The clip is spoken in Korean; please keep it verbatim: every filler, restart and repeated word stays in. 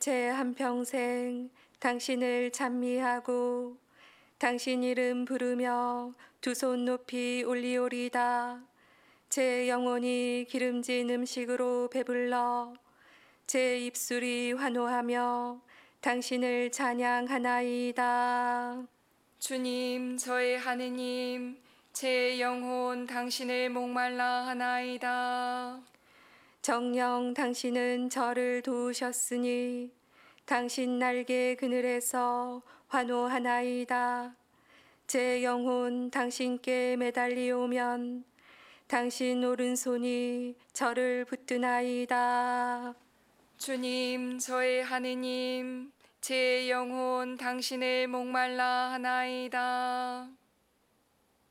제 한평생 당신을 찬미하고 당신 이름 부르며 두 손 높이 올리오리다. 제 영혼이 기름진 음식으로 배불러 제 입술이 환호하며 당신을 찬양하나이다. 주님, 저의 하느님, 제 영혼 당신을 목말라 하나이다. 정녕 당신은 저를 도우셨으니 당신 날개 그늘에서 환호하나이다. 제 영혼 당신께 매달리오면 당신 오른손이 저를 붙드나이다. 주님, 저의 하느님, 제 영혼 당신을 목말라 하나이다.